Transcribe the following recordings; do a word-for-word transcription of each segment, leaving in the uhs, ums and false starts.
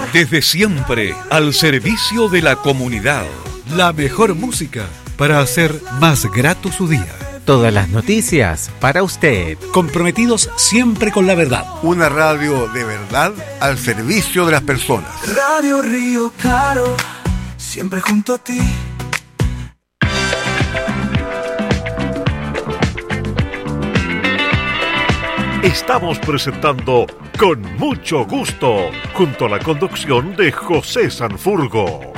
Desde siempre, al servicio de la comunidad. La mejor música para hacer más grato su día. Todas las noticias para usted. Comprometidos siempre con la verdad. Una radio de verdad al servicio de las personas. Radio Río Claro, siempre junto a ti. Estamos presentando Con Mucho Gusto, junto a la conducción de José Sanfurgo.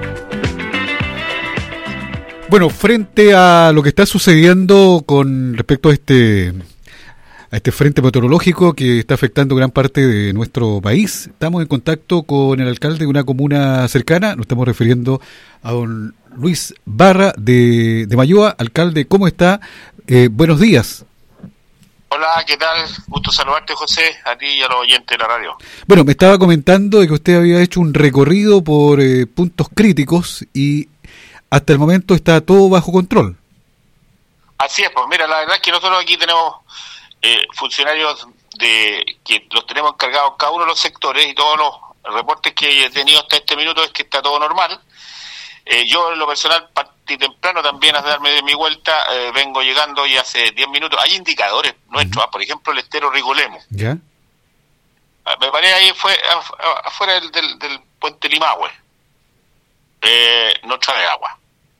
Bueno, frente a lo que está sucediendo con respecto a este, a este frente meteorológico que está afectando gran parte de nuestro país, estamos en contacto con el alcalde de una comuna cercana, nos estamos refiriendo a don Luis Barra de, de Mayoa. Alcalde, ¿cómo está? Eh, buenos días. Hola, ¿qué tal? Gusto saludarte, José, a ti y a los oyentes de la radio. Bueno, me estaba comentando de que usted había hecho un recorrido por eh, puntos críticos y hasta el momento está todo bajo control. Así es, pues mira, la verdad es que nosotros aquí tenemos eh, funcionarios de que los tenemos encargados cada uno de los sectores y todos los reportes que he tenido hasta este minuto es que está todo normal. Eh, yo en lo personal partí temprano también a darme de mi vuelta, eh, vengo llegando y hace diez minutos. Hay indicadores nuestros, uh-huh. Por ejemplo el estero Rigolemo. ¿Ya? Me paré ahí fue afuera del, del, del puente Limahue. Eh, no trae agua.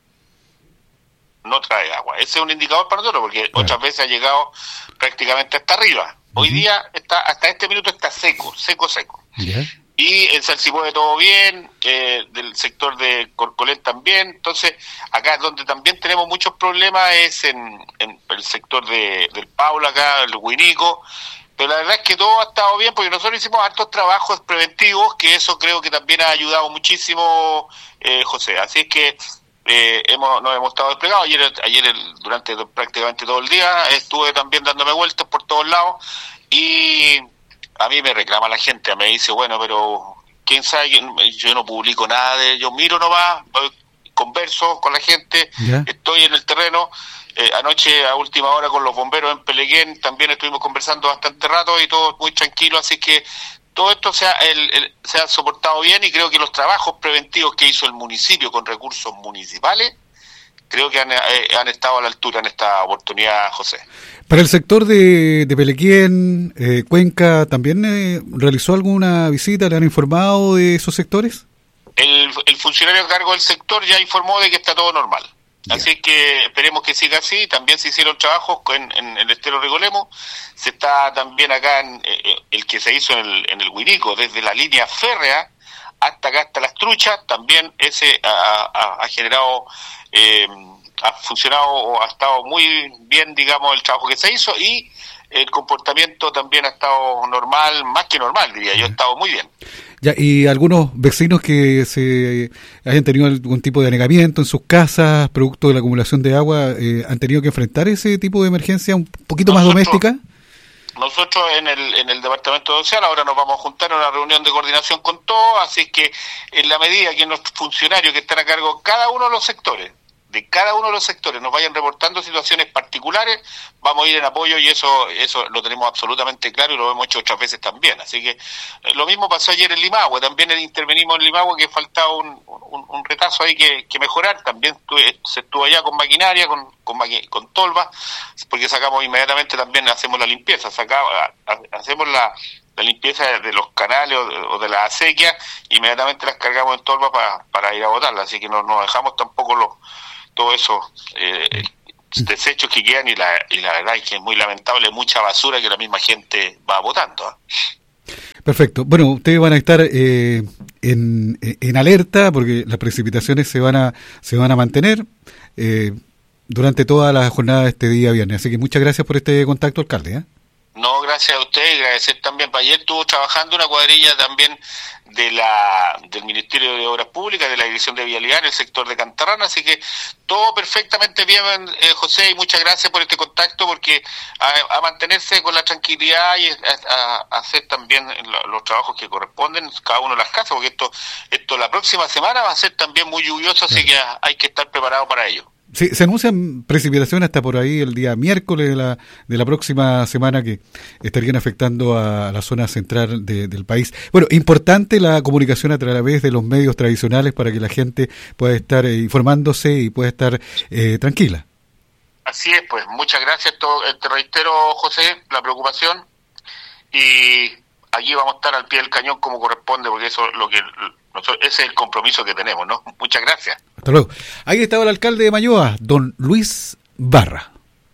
No trae agua. Ese es un indicador para nosotros porque claro. Otras veces ha llegado prácticamente hasta arriba. Hoy uh-huh. día está hasta este minuto está seco, seco, seco. ¿Ya? Y en Salsipuede todo bien, eh, del sector de Corcolén también. Entonces, acá donde también tenemos muchos problemas es en, en el sector de del Paula, acá, el Huinico. Pero la verdad es que todo ha estado bien porque nosotros hicimos hartos trabajos preventivos, que eso creo que también ha ayudado muchísimo, eh, José. Así es que eh, hemos nos hemos estado desplegados. Ayer, ayer el, durante prácticamente todo el día estuve también dándome vueltas por todos lados y... A mí me reclama la gente, me dice, bueno, pero quién sabe, yo no publico nada, de, yo miro nomás, converso con la gente, ¿ya? Estoy en el terreno. Eh, anoche a última hora con los bomberos en Peleguén también estuvimos conversando bastante rato y todo muy tranquilo, así que todo esto se ha, el, el, se ha soportado bien y creo que los trabajos preventivos que hizo el municipio con recursos municipales, creo que han, eh, han estado a la altura en esta oportunidad, José. Para el sector de, de Pelequén, eh, Cuenca, ¿también eh, realizó alguna visita? ¿Le han informado de esos sectores? El, el funcionario a cargo del sector ya informó de que está todo normal. Yeah. Así que esperemos que siga así. También se hicieron trabajos en, en el estero Rigolemo. Se está también acá en eh, el que se hizo en el, en el Huinico, desde la línea férrea hasta acá, hasta las truchas. También ese ha, ha, ha generado... Eh, ha funcionado o ha estado muy bien, digamos, el trabajo que se hizo y el comportamiento también ha estado normal, más que normal, diría yo, ha estado muy bien. Ya, y algunos vecinos que se hayan tenido algún tipo de anegamiento en sus casas, producto de la acumulación de agua, eh, ¿han tenido que enfrentar ese tipo de emergencia un poquito nosotros, más doméstica? Nosotros en el en el departamento social ahora nos vamos a juntar en una reunión de coordinación con todos, así que en la medida que los funcionarios que están a cargo de cada uno de los sectores, de cada uno de los sectores nos vayan reportando situaciones particulares, vamos a ir en apoyo y eso eso lo tenemos absolutamente claro y lo hemos hecho otras veces también. Así que eh, lo mismo pasó ayer en Limahue, también intervenimos en Limahue que faltaba un, un, un retazo ahí que, que mejorar, también estuve, se estuvo allá con maquinaria, con con, con tolva, porque sacamos inmediatamente también, hacemos la limpieza, sacamos, hacemos la... la limpieza de los canales o de, o de las acequias, inmediatamente las cargamos en tolva para, para ir a botarla, así que no nos dejamos tampoco los todo eso eh, desechos que quedan y la, y la verdad es que es muy lamentable, mucha basura que la misma gente va botando, ¿eh? Perfecto. Bueno, ustedes van a estar eh, en, en alerta porque las precipitaciones se van a se van a mantener eh, durante toda la jornada de este día viernes, así que muchas gracias por este contacto, alcalde, ¿eh? No, gracias a usted y agradecer también. Ayer estuvo trabajando una cuadrilla también de la del Ministerio de Obras Públicas, de la Dirección de Vialidad en el sector de Cantarrana, así que todo perfectamente bien, eh, José, y muchas gracias por este contacto, porque a, a mantenerse con la tranquilidad y a, a hacer también lo, los trabajos que corresponden cada uno de las casas, porque esto esto la próxima semana va a ser también muy lluvioso, así que hay que estar preparado para ello. Sí, se anuncian precipitaciones hasta por ahí el día miércoles de la, de la próxima semana que estarían afectando a la zona central de, del país. Bueno, importante la comunicación a través de los medios tradicionales para que la gente pueda estar eh, informándose y pueda estar eh, tranquila. Así es, pues muchas gracias. Todo, te reitero, José, la preocupación, y aquí vamos a estar al pie del cañón como corresponde, porque eso es lo que nosotros, ese es el compromiso que tenemos, ¿no? Muchas gracias. Hasta luego. Ahí estaba el alcalde de Mayoa, don Luis Barra.